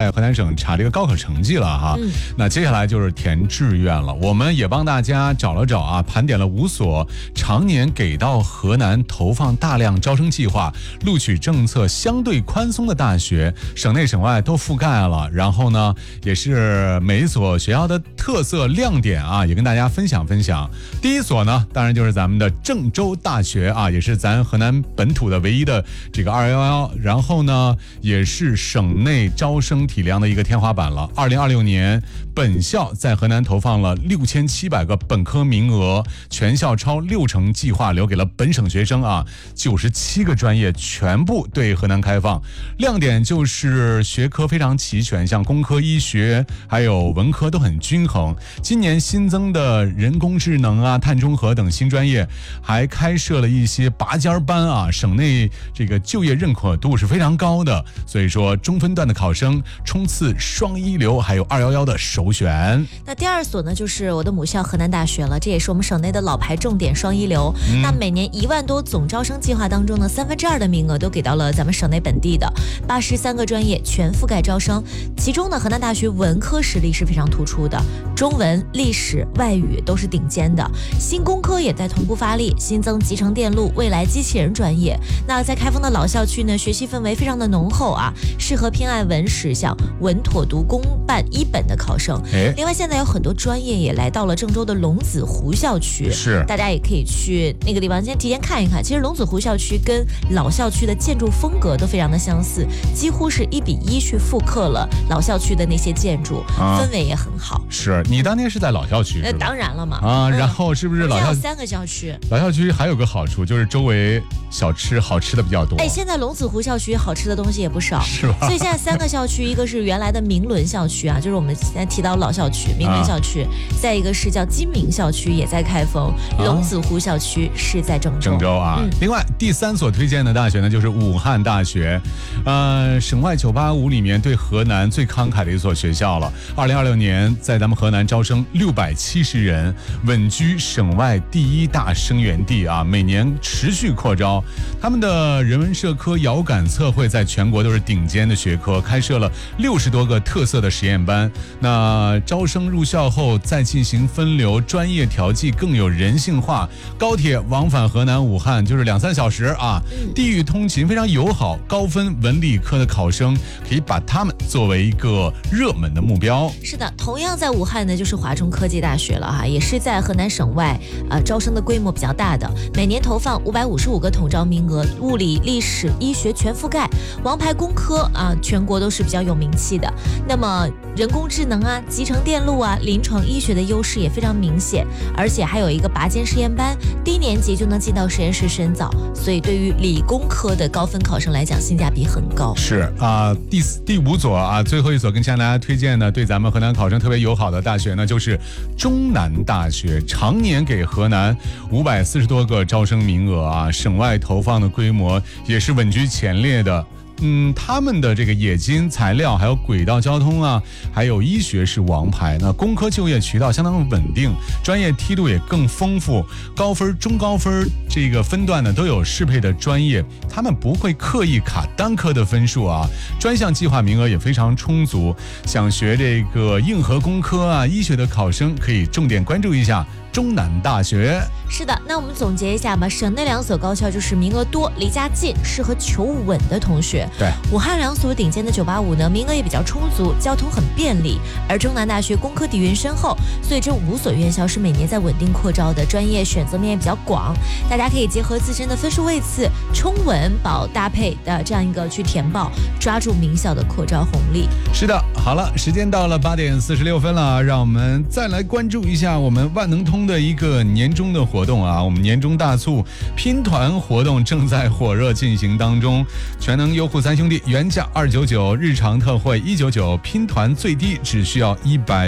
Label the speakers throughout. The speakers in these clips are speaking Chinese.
Speaker 1: 在河南省查这个高考成绩了哈。那接下来就是填志愿了，我们也帮大家找了找啊，盘点了5所常年给到河南投放大量招生计划、录取政策相对宽松的大学，省内省外都覆盖了。然后呢，也是每一所学校的特色亮点啊，也跟大家分享分享。第一所呢，当然就是咱们的郑州大学啊，也是咱河南本土的唯一的这个211，然后呢，也是省内招生体量的一个天花板了。2026年，本校在河南投放了6700个本科名额，全校超60%计划留给了本省学生啊，97个专业全部对河南开放。亮点就是学科非常齐全，像工科、医学还有文科都很均衡。今年新增的人工智能啊、碳中和等新专业，还开设了一些拔尖班啊，省内这个就业认可度是非常高的，所以说中分段的考生冲刺双一流还有211的首选。
Speaker 2: 那第2所呢，就是我的母校河南大学了，这也是我们省内的老牌重点双一流。那每年1万多总招生计划当中呢，2/3的名额都给到了咱们省内本地的83个专业全覆盖招生，其中呢河南大学文科实力是非常突出的，中文、历史、外语都是顶尖的，新工科也在同步发力，新增集成电路、未来机器人专业。那在开封的老校区呢，学习氛围非常的浓厚啊，适合偏爱文史像文妥读公办一本的考生。另外现在有很多专业也来到了郑州的龙子湖校区，
Speaker 1: 是
Speaker 2: 大家也可以去那个地方先提前看一看。其实龙子湖校区跟老校区的建筑风格都非常的相似，几乎是1比1去复刻了老校区的那些建筑，氛围也很好。
Speaker 1: 是你当年是在老校区是吧？
Speaker 2: 当然了嘛。
Speaker 1: 然后是不是老校区
Speaker 2: 3个校区？
Speaker 1: 老校区还有个好处就是周围小吃好吃的比较多。
Speaker 2: 现在龙子湖校区好吃的东西也不少，
Speaker 1: 是吧？
Speaker 2: 所以现在3个校区，一个是原来的明伦校区啊，就是我们现在提到老校区明伦校区，再一个是叫金明校区也在开封，龙子湖校区是在郑州
Speaker 1: 啊。另外第3所推荐的大学呢，就是武汉大学，省外985里面对河南最慷慨的一所学校了。2026年在咱们河南招生670人，稳居省外第1大生源地啊，每年持续扩招。他们的人文社科、遥感测绘在全国都是顶尖的学科，开设了60多个特色的实验班。那招生入校后再进行分流，专业调剂更有人性化。高铁往返河南武汉就是2-3小时啊，地域通勤非常友好。高分文理科的考生可以把他们作为一个热门的目标。
Speaker 2: 是的，同样在武汉呢，就是华中科技大学了哈，也是在河南省外招生的规模比较大的，每年投放555个统招名额，物理、历史、医学全覆盖，王牌工科啊，全国都是比较有名气的。那么人工智能啊、集成电路啊、临床医学的优势也非常明显，而且还有一个拔尖实验班，低年级就能进到实验室深造，所以对于理工科的高分考生来讲，性价比很高。
Speaker 1: 是啊，第5所啊，最后一所跟向大家推荐的，对咱们河南考生特别友好的大学呢，就是中南大学，常年给河南540多个招生名额啊，省外投放的规模也是稳居前列的。他们的这个冶金、材料，还有轨道交通啊，还有医学是王牌。那工科就业渠道相当稳定，专业梯度也更丰富，高分、中高分这个分段呢都有适配的专业，他们不会刻意卡单科的分数啊。专项计划名额也非常充足，想学这个硬核工科啊、医学的考生可以重点关注一下中南大学。
Speaker 2: 是的，那我们总结一下吧，省内2所高校就是名额多、离家近、适合求稳的同学。
Speaker 1: 对，
Speaker 2: 武汉2所顶尖的985呢，名额也比较充足，交通很便利，而中南大学工科底蕴深厚，所以这5所院校是每年在稳定扩招的，专业选择面也比较广，大家可以结合自身的分数位次，冲稳保搭配的这样一个去填报，抓住名校的扩招红利。
Speaker 1: 是的，好了，时间到了8点46分了，让我们再来关注一下我们万能通的一个年终的活动啊，我们年终大促拼团活动正在火热进行当中，全能优酷3兄弟原价299，日常特惠199，拼团最低只需要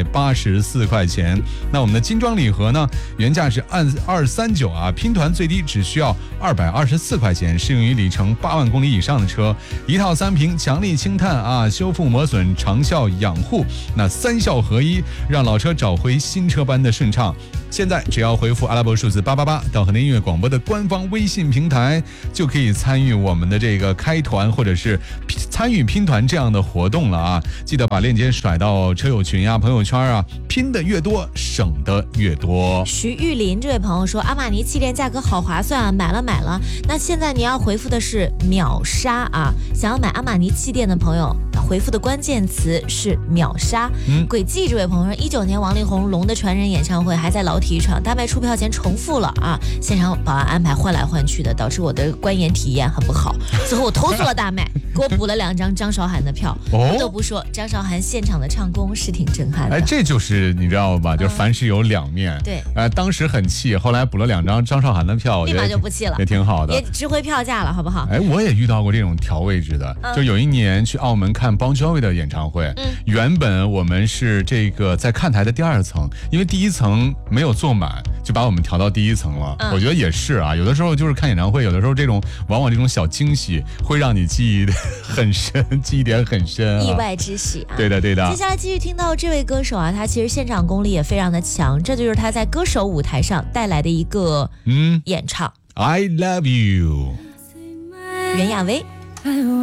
Speaker 1: 184块钱。那我们的精装礼盒呢，原价是按239啊，拼团最低只需要224块钱，适用于里程8万公里以上的车。一套3瓶强力清碳啊，修复磨损，长效养护，那3效合一，让老车找回新车般的顺畅。 现在只要回复阿拉伯数字888到河南音乐广播的官方微信平台，就可以参与我们的这个开团或者是参与拼团这样的活动了啊！记得把链接甩到车友群啊、朋友圈啊，拼的越多，省的越多。
Speaker 2: 徐玉林这位朋友说，阿玛尼气垫价格好划算啊，买了。那现在你要回复的是秒杀啊！想要买阿玛尼气垫的朋友，回复的关键词是秒杀。轨迹这位朋友说，19年王力宏《龙的传人》演唱会还在老体育场，大卖出票前重复了啊！现场保安安排换来换去的，导致我的观演体验很不好。最后我投诉了大麦，给我补了2张张韶涵的票。不得不说，张韶涵现场的唱功是挺震撼的。
Speaker 1: 哎，这就是你知道吧？就是凡事有两面。
Speaker 2: 对。
Speaker 1: 当时很气，后来补了2张张韶涵的票，
Speaker 2: 立马就不气了，
Speaker 1: 也挺好的，
Speaker 2: 也值回票价了，好不好？
Speaker 1: 哎，我也遇到过这种调位置的，就有一年去澳门看 Bon Jovi 的演唱会，原本我们是这个在看台的第2层，因为第1层没有坐满，就把我们调到第1层了。我觉得也是啊，有的时候就是看演唱会，有的时候往往这种小惊喜会让你记忆很深，记忆点很深，
Speaker 2: 意外之喜啊。
Speaker 1: 对的。接
Speaker 2: 下来继续听到这位歌手啊，他其实现场功力也非常的强，这就是他在歌手舞台上带来的一个演唱。
Speaker 1: I love you，
Speaker 2: 袁娅维。